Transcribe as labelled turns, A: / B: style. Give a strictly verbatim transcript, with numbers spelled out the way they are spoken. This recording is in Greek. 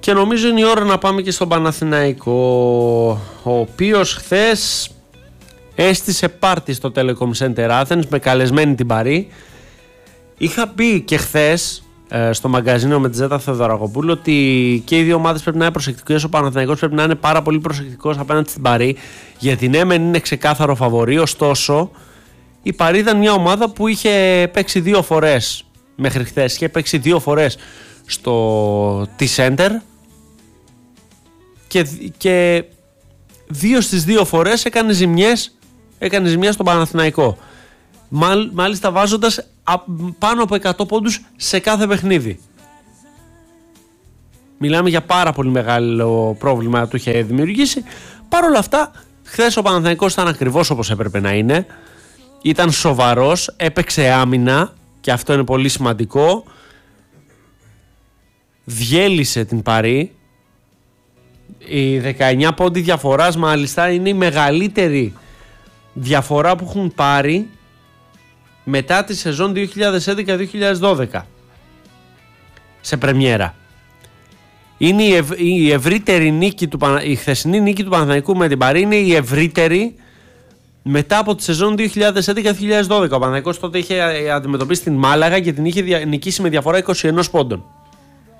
A: Και νομίζω είναι η ώρα να πάμε και στον Παναθηναϊκό, ο οποίος χθες έστησε πάρτι στο Telecom Center Athens με καλεσμένη την Παρί. Είχα πει και χθες ε, στο μαγκαζίνο με τη Ζέτα Θεοδωρακοπούλου ότι και οι δύο ομάδες πρέπει να είναι προσεκτικές. Ο Παναθηναϊκός πρέπει να είναι πάρα πολύ προσεκτικός απέναντι στην Παρί, γιατί ναι μεν είναι ξεκάθαρο φαβορί, ωστόσο η Παρί ήταν μια ομάδα που είχε παίξει δύο φορές μέχρι χθες, είχε παίξει δύο φορές στο T-Center και, και δύο στις δύο φορές έκανε ζημιές, έκανε ζημιές στον Παναθηναϊκό. Μάλ, μάλιστα βάζοντας α, πάνω από εκατό πόντους σε κάθε παιχνίδι. Μιλάμε για πάρα πολύ μεγάλο πρόβλημα που του είχε δημιουργήσει. Παρ' όλα αυτά, χθες ο Παναθηναϊκός ήταν ακριβώς όπως έπρεπε να είναι. Ήταν σοβαρός, έπαιξε άμυνα και αυτό είναι πολύ σημαντικό. Διέλυσε την Παρί. Η δεκαεννιά πόντι διαφοράς μάλιστα είναι η μεγαλύτερη διαφορά που έχουν πάρει μετά τη σεζόν δύο χιλιάδες έντεκα δύο χιλιάδες δώδεκα σε πρεμιέρα. Είναι η, ευ, η ευρύτερη νίκη του, η χθεσινή νίκη του Παναθηναϊκού με την Παρί είναι η ευρύτερη μετά από τη σεζόν δύο χιλιάδες έντεκα δύο χιλιάδες δώδεκα. Ο Παναθηναϊκός τότε είχε αντιμετωπίσει την Μάλαγα και την είχε νικήσει με διαφορά είκοσι ένα πόντων.